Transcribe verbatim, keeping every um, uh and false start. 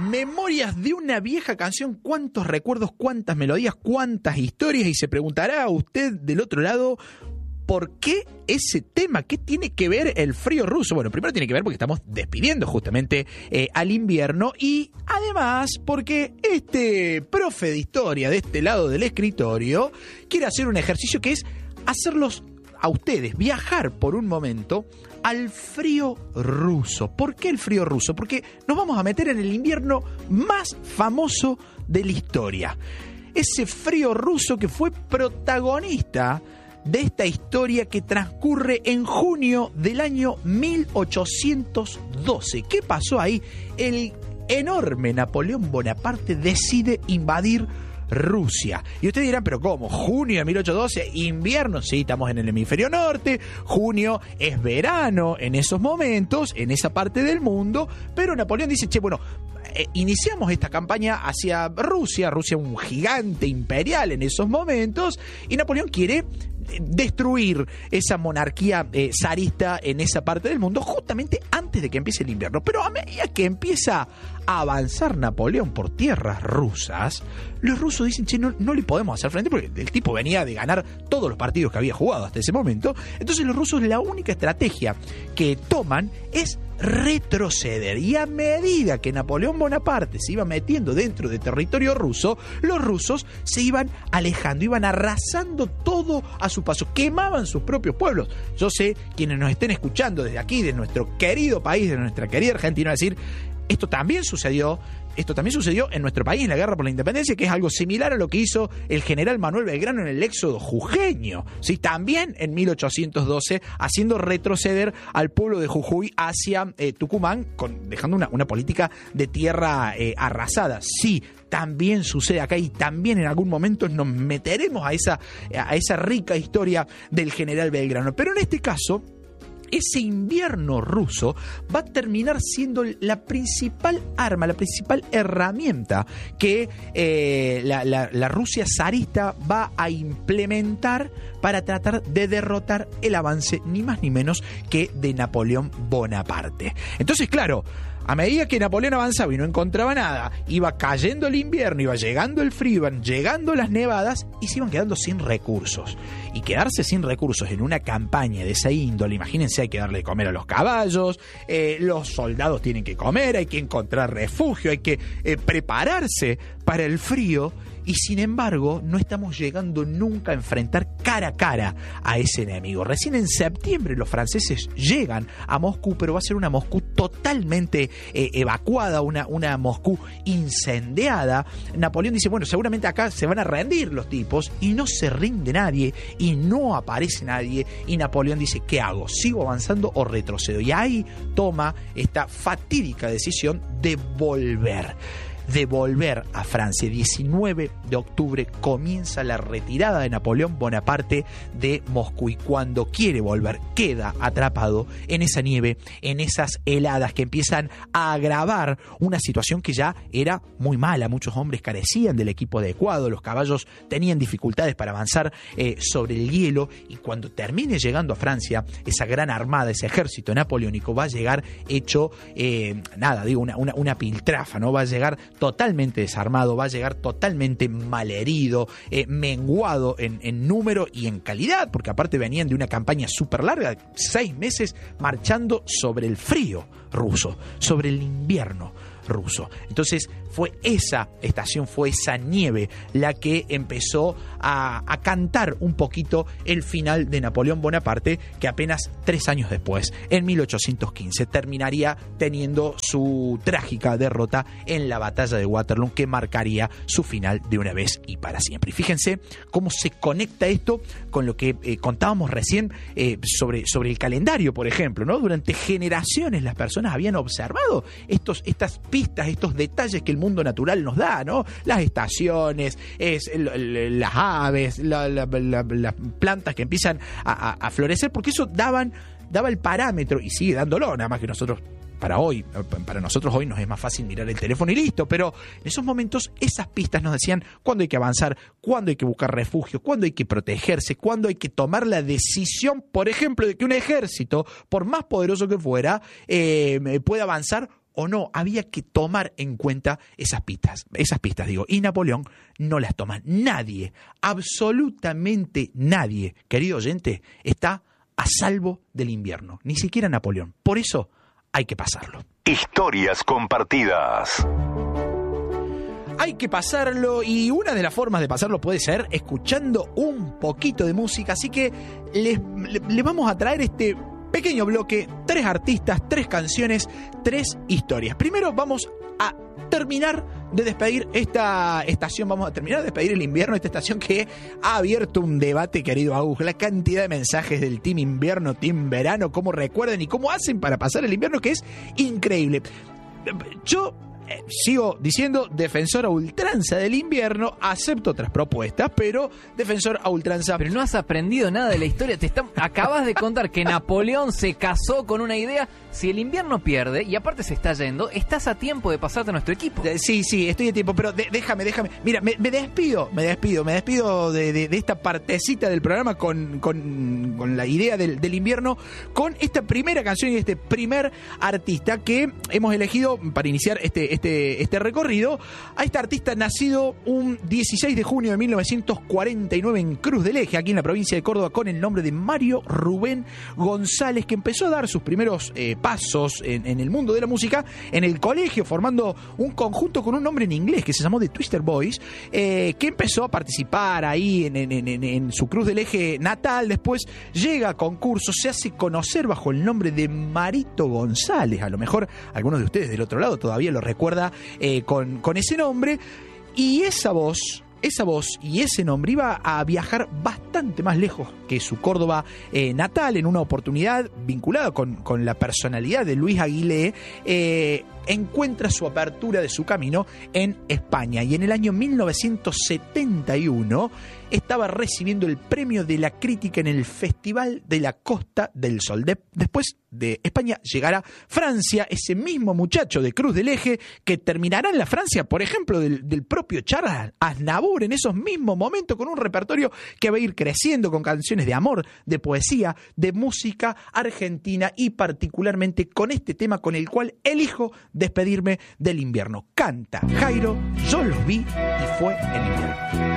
Memorias de una vieja canción, cuántos recuerdos, cuántas melodías, cuántas historias, y se preguntará usted del otro lado, ¿por qué ese tema? ¿Qué tiene que ver el frío ruso? Bueno, primero tiene que ver porque estamos despidiendo justamente eh, al invierno, y además porque este profe de historia de este lado del escritorio quiere hacer un ejercicio que es hacerlos a ustedes viajar por un momento al frío ruso. ¿Por qué el frío ruso? Porque nos vamos a meter en el invierno más famoso de la historia. Ese frío ruso que fue protagonista de esta historia que transcurre en junio del año mil ochocientos doce. ¿Qué pasó ahí? El enorme Napoleón Bonaparte decide invadir Rusia. Y ustedes dirán, ¿pero cómo? ¿Junio de mil ochocientos doce? ¿Invierno? Sí, estamos en el hemisferio norte. Junio es verano en esos momentos, en esa parte del mundo. Pero Napoleón dice, che, bueno, eh, iniciamos esta campaña hacia Rusia. Rusia, un gigante imperial en esos momentos. Y Napoleón quiere destruir esa monarquía eh, zarista en esa parte del mundo justamente antes de que empiece el invierno. Pero a medida que empieza a avanzar Napoleón por tierras rusas, los rusos dicen, che, no, no le podemos hacer frente porque el tipo venía de ganar todos los partidos que había jugado hasta ese momento. Entonces los rusos, la única estrategia que toman es retroceder, y a medida que Napoleón Bonaparte se iba metiendo dentro de territorio ruso, los rusos se iban alejando, iban arrasando todo a su paso, quemaban sus propios pueblos. Yo sé, quienes nos estén escuchando desde aquí, de nuestro querido país, de nuestra querida Argentina, decir, esto también sucedió, esto también sucedió en nuestro país en la guerra por la independencia, que es algo similar a lo que hizo el general Manuel Belgrano en el éxodo jujeño, ¿sí? También en mil ochocientos doce, haciendo retroceder al pueblo de Jujuy hacia eh, Tucumán, con, dejando una, una política de tierra eh, arrasada. Sí, también sucede acá, y también en algún momento nos meteremos a esa, a esa rica historia del general Belgrano. Pero en este caso, ese invierno ruso va a terminar siendo la principal arma, la principal herramienta que eh, la, la, la Rusia zarista va a implementar para tratar de derrotar el avance ni más ni menos que de Napoleón Bonaparte. Entonces, claro, a medida que Napoleón avanzaba y no encontraba nada, iba cayendo el invierno, iba llegando el frío, iban llegando las nevadas y se iban quedando sin recursos. Y quedarse sin recursos en una campaña de esa índole, imagínense, hay que darle de comer a los caballos, eh, los soldados tienen que comer, hay que encontrar refugio, hay que eh, prepararse para el frío. Y sin embargo, no estamos llegando nunca a enfrentar cara a cara a ese enemigo. Recién en septiembre los franceses llegan a Moscú, pero va a ser una Moscú totalmente eh, evacuada, una, una Moscú incendiada. Napoleón dice, bueno, seguramente acá se van a rendir los tipos, y no se rinde nadie, y no aparece nadie. Y Napoleón dice, ¿qué hago? ¿Sigo avanzando o retrocedo? Y ahí toma esta fatídica decisión de volver. de volver a Francia. diecinueve de octubre comienza la retirada de Napoleón Bonaparte de Moscú, y cuando quiere volver queda atrapado en esa nieve, en esas heladas que empiezan a agravar una situación que ya era muy mala. Muchos hombres carecían del equipo adecuado, los caballos tenían dificultades para avanzar eh, sobre el hielo, y cuando termine llegando a Francia, esa gran armada, ese ejército napoleónico va a llegar hecho, eh, nada, digo, una, una, una piltrafa, ¿no? Va a llegar totalmente desarmado, va a llegar totalmente malherido, eh, menguado en, en número y en calidad, porque aparte venían de una campaña súper larga, seis meses marchando sobre el frío ruso, sobre el invierno ruso. Entonces fue esa estación, fue esa nieve la que empezó a, a cantar un poquito el final de Napoleón Bonaparte, que apenas tres años después, en mil ochocientos quince, terminaría teniendo su trágica derrota en la batalla de Waterloo, que marcaría su final de una vez y para siempre. Y fíjense cómo se conecta esto con lo que eh, contábamos recién eh, sobre, sobre el calendario, por ejemplo, ¿no? Durante generaciones las personas habían observado estos, estas pistas, estos detalles que el mundo natural nos da, ¿no? Las estaciones, es, el, el, las aves, la, la, la, las plantas que empiezan a, a, a florecer, porque eso daban, daba el parámetro, y sigue dándolo, nada más que nosotros para hoy, para nosotros hoy nos es más fácil mirar el teléfono y listo, pero en esos momentos esas pistas nos decían cuándo hay que avanzar, cuándo hay que buscar refugio, cuándo hay que protegerse, cuándo hay que tomar la decisión, por ejemplo, de que un ejército, por más poderoso que fuera, eh, pueda avanzar o no, había que tomar en cuenta esas pistas, esas pistas digo, y Napoleón no las toma. Nadie, absolutamente nadie, querido oyente, está a salvo del invierno, ni siquiera Napoleón. Por eso hay que pasarlo. Historias compartidas. Hay que pasarlo, y una de las formas de pasarlo puede ser escuchando un poquito de música, así que les, les, les vamos a traer este pequeño bloque, tres artistas, tres canciones, tres historias. Primero vamos a terminar de despedir esta estación, vamos a terminar de despedir el invierno, esta estación que ha abierto un debate, querido Agus, la cantidad de mensajes del team invierno, team verano, cómo recuerdan y cómo hacen para pasar el invierno, que es increíble. Yo Eh, sigo diciendo defensor a ultranza del invierno, acepto otras propuestas, pero defensor a ultranza. Pero no has aprendido nada de la historia. Te está, acabas de contar que Napoleón se casó con una idea. Si el invierno pierde, y aparte se está yendo, estás a tiempo de pasarte a nuestro equipo. Sí, sí, estoy a tiempo, pero de, déjame, déjame. Mira, me, me despido, me despido, me despido de, de, de esta partecita del programa con, con, con la idea del, del invierno, con esta primera canción y este primer artista que hemos elegido para iniciar este, este, este recorrido. A este artista nacido un dieciséis de junio de mil novecientos cuarenta y nueve en Cruz del Eje, aquí en la provincia de Córdoba, con el nombre de Mario Rubén González, que empezó a dar sus primeros eh, pasos en, en el mundo de la música en el colegio, formando un conjunto con un nombre en inglés que se llamó The Twister Boys, eh, que empezó a participar ahí en, en, en, en su Cruz del Eje natal. Después llega a concursos, se hace conocer bajo el nombre de Marito González. A lo mejor algunos de ustedes del otro lado todavía lo recuerda eh, con, con ese nombre, y esa voz Esa voz y ese nombre iba a viajar bastante más lejos que su Córdoba eh, natal, en una oportunidad vinculada con, con la personalidad de Luis Aguilé. Eh, encuentra su apertura de su camino en España, y en el año mil novecientos setenta y uno estaba recibiendo el premio de la crítica en el Festival de la Costa del Sol. De, después de España llegará Francia, ese mismo muchacho de Cruz del Eje, que terminará en la Francia, por ejemplo, del, del propio Charles Aznavour, en esos mismos momentos, con un repertorio que va a ir creciendo con canciones de amor, de poesía, de música argentina, y particularmente con este tema con el cual elijo despedirme del invierno. Canta Jairo, yo los vi y fue en invierno.